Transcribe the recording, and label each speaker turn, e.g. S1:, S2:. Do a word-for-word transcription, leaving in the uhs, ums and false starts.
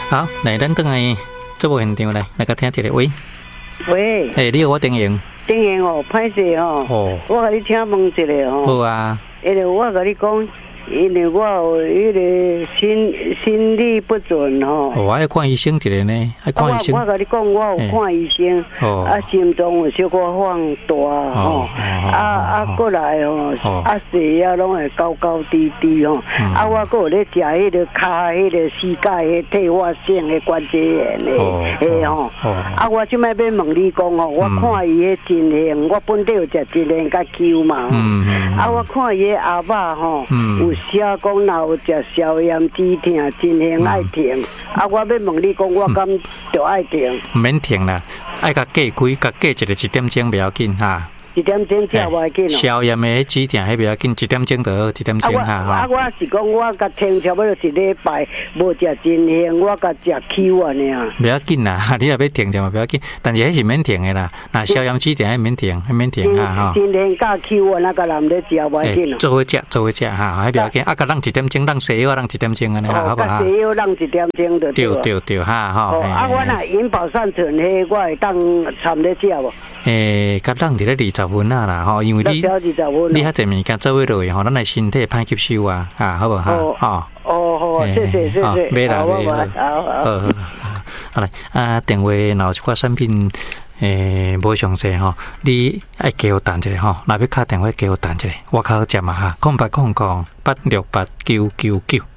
S1: 好，来，咱等下做部现场来，来个听一个喂。
S2: 喂，
S1: 诶、欸，你有我电话？
S2: 电话哦，歹势哦。哦。我甲你请问一下哦。
S1: 好啊。
S2: 因为我甲你讲，因为我有迄个心心力不准吼。
S1: 哦，我要看医生一个呢，要看医生。
S2: 我我甲你讲，我有看医生，哦、啊，心脏有小可放大吼，哦、啊啊，过来吼，哦、啊，血压拢会高高低低吼，嗯、啊，我搁有咧食迄个骹迄个膝盖迄退化性的关节炎的，嘿吼，啊，我即摆要问你讲哦，我看伊迄真兴，我本地有食真兴甲 Q 嘛，嗯、啊，我看伊迄阿爸吼，嗯、有写讲若有食消炎止痛，真兴爱停，啊，我要问你讲，我敢就爱停？
S1: 唔免停啦，爱甲隔开，甲隔一个一点钟不要紧哈。
S2: 一点钟食袂紧哦。
S1: 消炎的止痛迄不要紧，一點鐘就好，一點鐘哈。
S2: 啊，我是講我甲停差不多一禮拜無食真興，我甲食 Q 啊呢。
S1: 不要緊啦，你若要停就嘛不要緊，但是迄是免停的啦。那消炎止痛迄免停，迄免停哈哈。
S2: 真興甲 Q 啊，那個人咧食袂緊哦。
S1: 做伙食，做伙食哈，迄不要緊。啊，甲人一點鐘，人西藥人一點鐘安尼，好不好？
S2: 西藥人一點鐘就
S1: 對對對哈哈。
S2: 啊，我若飲保善存迄，我會當參咧食無？
S1: 誒，甲人伫咧二十分啊啦吼。因為你你遐濟物件做伙落去吼，咱的身體歹吸收啊，啊，好不好？
S2: 哦哦好，謝謝謝謝，
S1: 沒啦沒啦，
S2: 好好好，
S1: 好來啊，電話若有一寡產品誒無詳細吼，你愛加我等一下吼，若要敲電話加我等一下，我較好接嘛哈，空八空空八六八九九九。